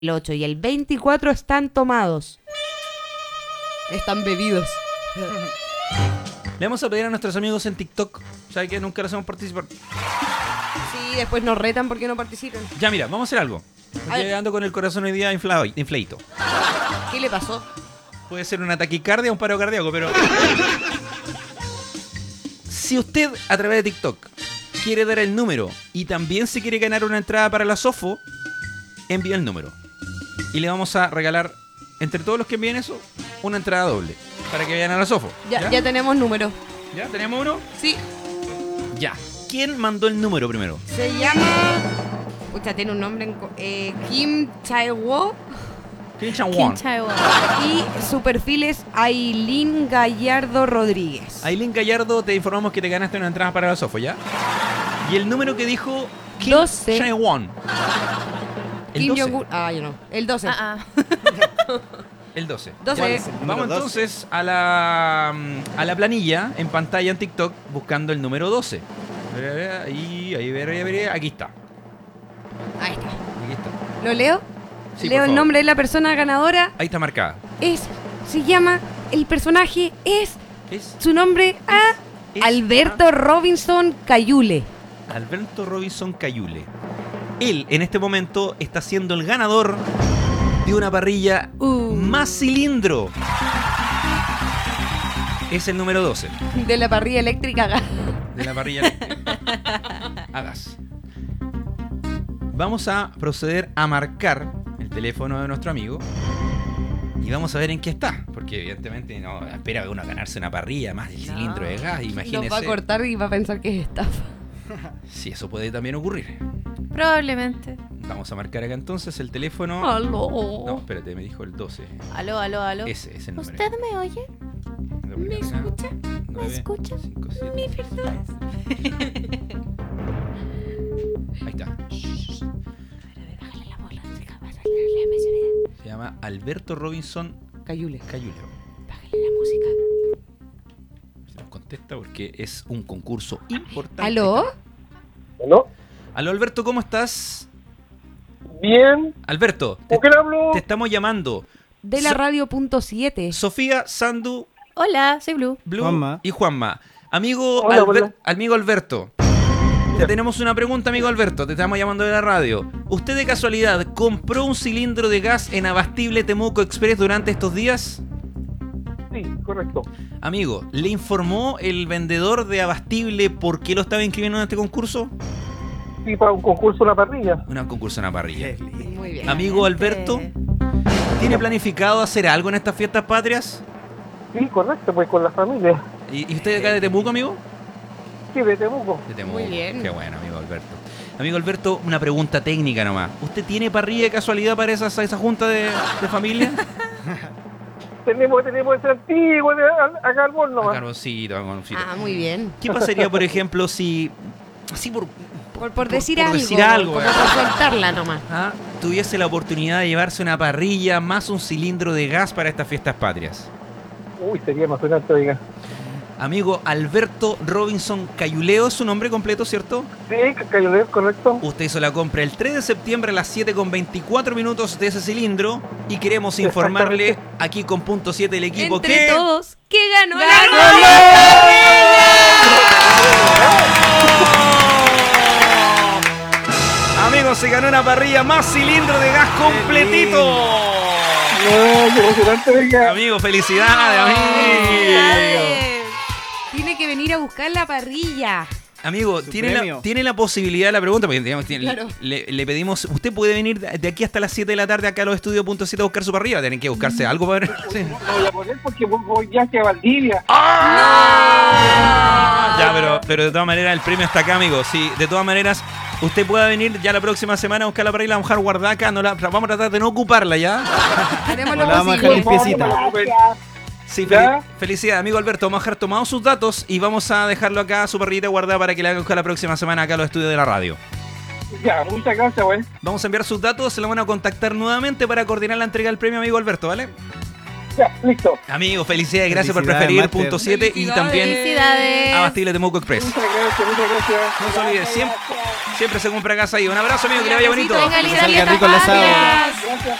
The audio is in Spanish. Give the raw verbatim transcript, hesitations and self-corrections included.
el ocho y el veinticuatro están tomados. Están bebidos. Le vamos a pedir a nuestros amigos en TikTok. ¿Sabes qué? Nunca los hacemos participar. Sí, después nos retan porque no participan. Ya, mira, vamos a hacer algo. Estoy ando con el corazón hoy día inflado, infladito. ¿Qué le pasó? Puede ser una taquicardia o un paro cardíaco, pero... Si usted, a través de TikTok, quiere dar el número y también se quiere ganar una entrada para la Sofo, envía el número. Y le vamos a regalar, entre todos los que envíen eso, una entrada doble para que vayan a la Sofo. Ya, ya, ya tenemos número. ¿Ya? ¿Tenemos uno? Sí. Ya. ¿Quién mandó el número primero? Se llama... Pucha, tiene un nombre en... Eh, Kim Chae-wo. Kim Chae-won. Y su perfil es Aileen Gallardo Rodríguez. Aileen Gallardo, te informamos que te ganaste una entrada para la Sofo, ¿ya? Y el número que dijo Kim doce. Chae-won. El Kim doce. Jong-un. Ah, yo no. El doce. Ah, ah. El doce. doce. Vamos entonces a la, a la planilla en pantalla en TikTok buscando el número doce. Ahí, ahí, ahí, aquí está. Ahí está. Aquí está. ¿Lo leo? Sí, leo por el favor. nombre de la persona ganadora. Ahí está marcada. Es, se llama, el personaje es, Es, su nombre, ah, es Alberto a- Robinson Cayule. Alberto Robinson Cayule. Él, en este momento, está siendo el ganador de una parrilla Uh. más cilindro. Es el número doce De la parrilla eléctrica. de la parrilla eléctrica a gas. Vamos a proceder a marcar el teléfono de nuestro amigo y vamos a ver en qué está. Porque evidentemente no espera uno ganarse una parrilla más del No. cilindro de gas, Nos imagínese. va a cortar y va a pensar que es estafa. Sí, eso puede también ocurrir. Probablemente. Vamos a marcar acá entonces el teléfono. Aló. No, espérate, me dijo el doce. Aló, aló, aló. Ese es el número. ¿Usted me oye? ¿Me escucha? ¿Me nueve, escucha? cinco, siete. Mi perdón. Ahí está. Bájale la bola, chica, bájale Se llama Alberto Robinson Cayule. Cayule. la música. Se nos contesta porque es un concurso importante. ¿Aló? ¿Aló? Aló, Alberto, ¿cómo estás? Bien. Alberto, te, ¿Con quién hablo? te estamos llamando. De la So- radio punto siete. Sofía, Sandu, Hola, soy Blue. Blue Juanma. y Juanma. Amigo, Hola, Alber- hola. amigo Alberto. Te tenemos una pregunta, amigo Alberto. Te estamos llamando de la radio. ¿Usted de casualidad compró un cilindro de gas en Abastible Temuco Express durante estos días? Sí, correcto. Amigo, ¿le informó el vendedor de Abastible por qué lo estaba inscribiendo en este concurso? Sí, para un concurso una parrilla. Un concurso en la parrilla. Muy bien. Amigo Alberto, ¿tiene planificado hacer algo en estas fiestas patrias? Sí, correcto, pues con la familia. ¿Y, y usted de acá de Temuco, amigo? Sí, de Temuco. De Temuco. Muy bien. Qué bueno, amigo Alberto. Amigo Alberto, una pregunta técnica nomás. ¿Usted tiene parrilla de casualidad para esa, esa junta de, de familia? Tenemos, tenemos ese antiguo de, a- acá al bol A nomás. carboncito, a carboncito. Ah, muy bien. ¿Qué pasaría, por ejemplo, si... Así por... Por, por Por- decir por algo. decir algo, Como eh. por soltarla nomás. ah, tuviese la oportunidad de llevarse una parrilla más un cilindro de gas para estas fiestas patrias? Uy, sería emocionante, oiga. Amigo Alberto Robinson Cayuleo, es su nombre completo, ¿cierto? Sí, Cayolés, correcto. Usted hizo la compra el tres de septiembre a las siete con veinticuatro minutos de ese cilindro y queremos informarle aquí con punto siete del equipo Entre que... todos, que ganó la Amigos, se ganó una parrilla más cilindro de gas completito. No, qué emocionante, oiga. Amigo, felicidades, amigo. Tiene que venir a buscar la parrilla. Amigo, Su ¿tiene la, premio. tiene la posibilidad de la pregunta? Porque digamos, tiene- Claro. le, le pedimos, usted puede venir de de aquí hasta las siete de la tarde acá a los estudios punto siete a buscar su parrilla. Tienen que buscarse algo para ver. Sí. No voy a poner porque voy, voy ya que a Valdivia. Ya, pero, pero de todas maneras el premio está acá, amigo. Sí, de todas maneras, usted pueda venir ya la próxima semana a buscar la parrilla, la vamos a dejar guardada acá. No la, vamos a tratar de no ocuparla ya. Haremos No lo la vamos a dejar posible. limpiecita. Sí, ¿Ya? fel- felicidades, amigo Alberto. Vamos a dejar tomados sus datos y vamos a dejarlo acá, su parrillita guardada para que la haga buscar la próxima semana acá a los estudios de la radio. Ya, muchas gracias, güey. Vamos a enviar sus datos, se la van a contactar nuevamente para coordinar la entrega del premio, amigo Alberto, ¿vale? Ya, listo. Amigo, felicidades, gracias por Felicidades, preferir Master. punto siete y Felicidades. también Felicidades. Abastible Temuco Express. Muchas gracias, muchas gracias. No se olvide, siempre, siempre se compra casa ahí. Un abrazo, amigo, que le vaya bonito. Venga, Que linda salga fiesta rico el asado. patria. Gracias.